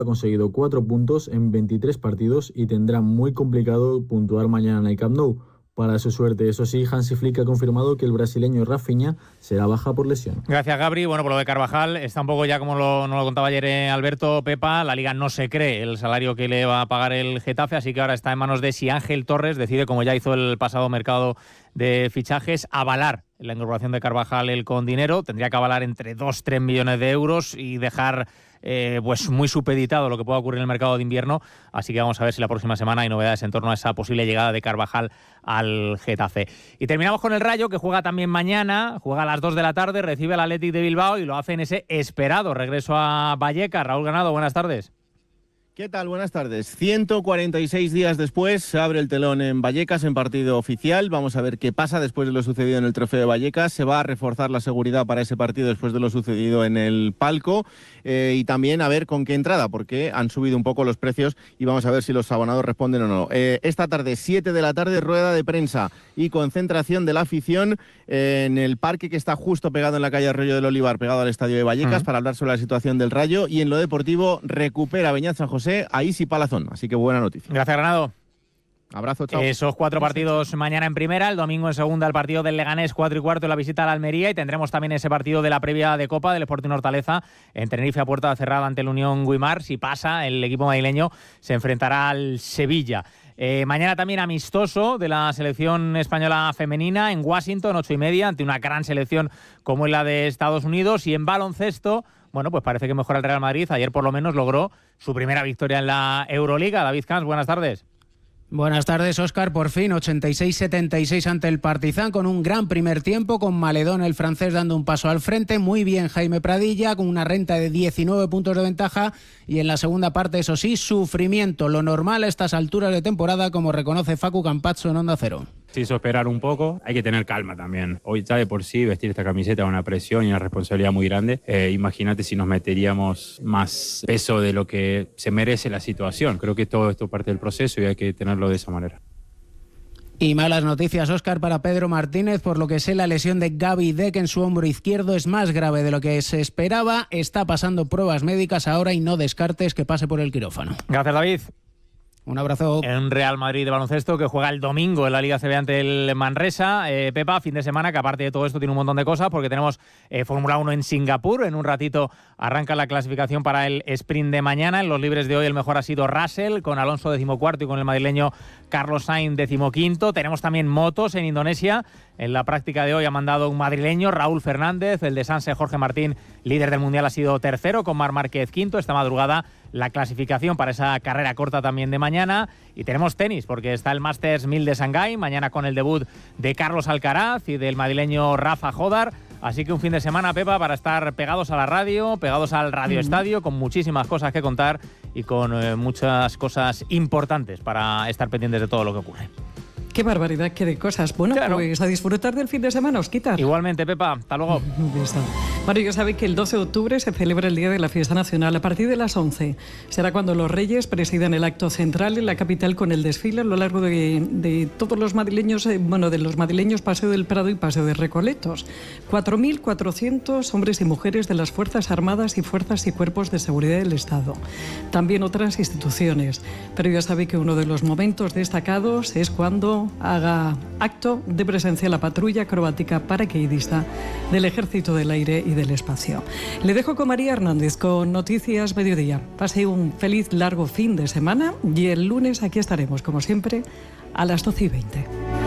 ha conseguido 4 puntos en 23 partidos y tendrá muy complicado puntuar mañana en el Camp Nou. Para su suerte, eso sí, Hansi Flick ha confirmado que el brasileño Rafinha será baja por lesión. Gracias, Gabri. Bueno, por lo de Carvajal, está un poco ya como nos lo contaba ayer Alberto, Pepa, la Liga no se cree el salario que le va a pagar el Getafe, así que ahora está en manos de si Ángel Torres decide, como ya hizo el pasado mercado de fichajes, avalar la incorporación de Carvajal con dinero. Tendría que avalar entre 2-3 millones de euros y dejar pues muy supeditado lo que pueda ocurrir en el mercado de invierno, así que vamos a ver si la próxima semana hay novedades en torno a esa posible llegada de Carvajal al Getafe. Y terminamos con el Rayo, que juega también mañana, juega a las 2 de la tarde, recibe al Athletic de Bilbao y lo hace en ese esperado regreso a Vallecas. Raúl Ganado, buenas tardes. ¿Qué tal? Buenas tardes. 146 días después se abre el telón en Vallecas en partido oficial. Vamos a ver qué pasa después de lo sucedido en el Trofeo de Vallecas. Se va a reforzar la seguridad para ese partido después de lo sucedido en el palco y también a ver con qué entrada, porque han subido un poco los precios y vamos a ver si los abonados responden o no. Esta tarde, 7 de la tarde, rueda de prensa y concentración de la afición en el parque que está justo pegado en la calle Arroyo del Olivar, pegado al estadio de Vallecas, para hablar sobre la situación del Rayo. Y en lo deportivo recupera Beñat San José a Isi Palazón, así que buena noticia. Gracias, Granado. Abrazo, chao. Esos 4 partidos mañana en primera, el domingo en segunda el partido del Leganés 4:15, la visita a la Almería, y tendremos también ese partido de la previa de Copa del Sporting Hortaleza en Tenerife a puerta cerrada ante el Unión Guimar. Si pasa, el equipo madrileño se enfrentará al Sevilla. Mañana también amistoso de la selección española femenina en Washington, 8:30, ante una gran selección como es la de Estados Unidos. Y en baloncesto, bueno, pues parece que mejora el Real Madrid. Ayer por lo menos logró su primera victoria en la Euroliga. David Camps, buenas tardes. Buenas tardes, Óscar. Por fin, 86-76 ante el Partizan, con un gran primer tiempo, con Maledón, el francés, dando un paso al frente. Muy bien Jaime Pradilla, con una renta de 19 puntos de ventaja. Y en la segunda parte, eso sí, sufrimiento. Lo normal a estas alturas de temporada, como reconoce Facu Campazzo en Onda Cero. Se hizo esperar un poco, hay que tener calma también. Hoy ya de por sí vestir esta camiseta es una presión y una responsabilidad muy grande. Imagínate si nos meteríamos más peso de lo que se merece la situación. Creo que todo esto es parte del proceso y hay que tenerlo de esa manera. Y malas noticias, Óscar, para Pedro Martínez, por lo que sé la lesión de Gaby Deck en su hombro izquierdo es más grave de lo que se esperaba. Está pasando pruebas médicas ahora y no descartes que pase por el quirófano. Gracias, David. Un abrazo. En Real Madrid de baloncesto que juega el domingo en la Liga CB ante el Manresa. Pepa, fin de semana que aparte de todo esto tiene un montón de cosas porque tenemos Fórmula 1 en Singapur. En un ratito arranca la clasificación para el sprint de mañana. En los libres de hoy el mejor ha sido Russell, con Alonso 14º y con el madrileño Carlos Sainz 15º. Tenemos también motos en Indonesia. En la práctica de hoy ha mandado un madrileño, Raúl Fernández. El de Sanse, Jorge Martín, líder del Mundial, ha sido tercero, con Marc Márquez quinto. Esta madrugada la clasificación para esa carrera corta también de mañana. Y tenemos tenis, porque está el Masters 1000 de Shanghái, mañana con el debut de Carlos Alcaraz y del madrileño Rafa Jodar. Así que un fin de semana, Pepa, para estar pegados a la radio, pegados al Radio Estadio, con muchísimas cosas que contar y con muchas cosas importantes para estar pendientes de todo lo que ocurre. Qué barbaridad, qué de cosas. Bueno, claro, pues a disfrutar del fin de semana, Osquitar. Igualmente, Pepa. Hasta luego. Bueno, ya sabe que el 12 de octubre se celebra el Día de la Fiesta Nacional a partir de las 11. Será cuando los Reyes presidan el acto central en la capital con el desfile a lo largo de todos los madrileños, de los madrileños Paseo del Prado y Paseo de Recoletos. 4.400 hombres y mujeres de las Fuerzas Armadas y Fuerzas y Cuerpos de Seguridad del Estado. También otras instituciones. Pero ya sabe que uno de los momentos destacados es cuando haga acto de presencia la patrulla acrobática paracaidista del Ejército del Aire y del Espacio. Le dejo con María Hernández con Noticias Mediodía. Pase un feliz largo fin de semana y el lunes aquí estaremos, como siempre, a las 12:20.